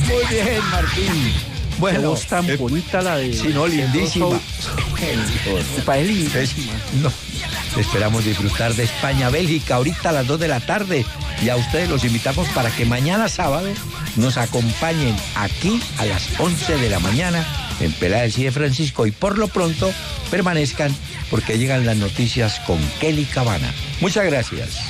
Muy bien, Martín. Bueno, Qué voz tan bonita la de... Sí, no, lindísima. Lindísima. No, esperamos disfrutar de España-Bélgica ahorita a las 2 de la tarde. Y a ustedes los invitamos para que mañana sábado nos acompañen aquí a las 11 de la mañana en Peláez y de Francisco. Y por lo pronto permanezcan porque llegan las noticias con Kelly Cabana. Muchas gracias.